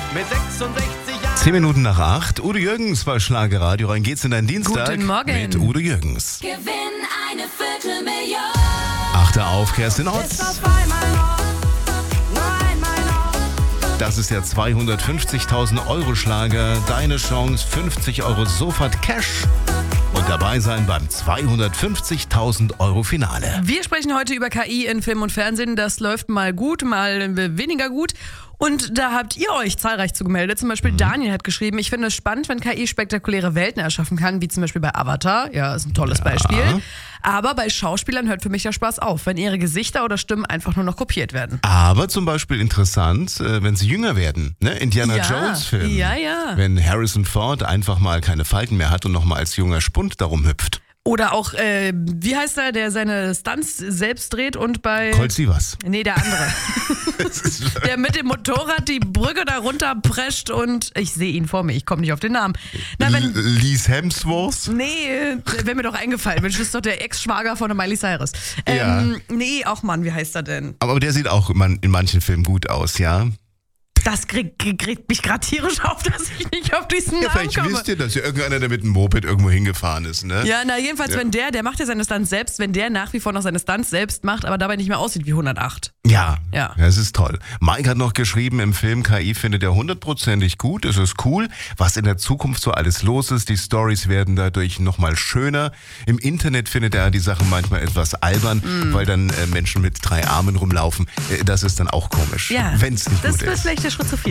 Mit 66 Jahren. 10 Minuten nach 8. Udo Jürgens bei Schlagerradio. Rein geht's in deinen Dienstag. Guten Morgen. Mit Udo Jürgens. Gewinn eine Viertelmillion. 8. auf Kerstin Otz. Das ist der 250.000 Euro Schlager. Deine Chance, 50 Euro sofort Cash. Und dabei sein beim 250.000 Euro Finale. Wir sprechen heute über KI in Film und Fernsehen. Das läuft mal gut, mal weniger gut. Und da habt ihr euch zahlreich zugemeldet. Zum Beispiel Daniel hat geschrieben, ich finde es spannend, wenn KI spektakuläre Welten erschaffen kann, wie zum Beispiel bei Avatar. Ja, ist ein tolles Beispiel. Aber bei Schauspielern hört für mich der Spaß auf, wenn ihre Gesichter oder Stimmen einfach nur noch kopiert werden. Aber zum Beispiel interessant, wenn sie jünger werden. Ne? Indiana Jones Film. Ja, ja. Wenn Harrison Ford einfach mal keine Falten mehr hat und nochmal als junger Spund darum hüpft. Oder auch, wie heißt der seine Stunts selbst dreht und bei... Colt Sievers. Nee, der andere. Der mit dem Motorrad die Brücke da runterprescht und ich sehe ihn vor mir, ich komme nicht auf den Namen. Na, wenn, Lies Hemsworth. nee, wäre mir doch eingefallen. Mensch, das ist doch der Ex-Schwager von der Miley Cyrus. Ja. Nee, auch Mann, wie heißt er denn? Aber der sieht auch in manchen Filmen gut aus, ja? Das kriegt mich gerade tierisch auf, dass ich nicht auf diesen Ja, Namen vielleicht komme. wisst ihr, dass ja irgendeiner, der mit einem Moped irgendwo hingefahren ist, ne? Ja, na jedenfalls, wenn der macht ja seine Stunts selbst, wenn der nach wie vor noch seine Stunts selbst macht, aber dabei nicht mehr aussieht wie 108. Ja, Ja. das ist toll. Mike hat noch geschrieben, im Film KI findet er 100%ig gut, es ist cool, was in der Zukunft so alles los ist, die Stories werden dadurch nochmal schöner. Im Internet findet er die Sachen manchmal etwas albern, weil dann Menschen mit 3 Armen rumlaufen. Das ist dann auch komisch, Ja, wenn es nicht das gut wird ist. vielleicht der Schritt zu viel.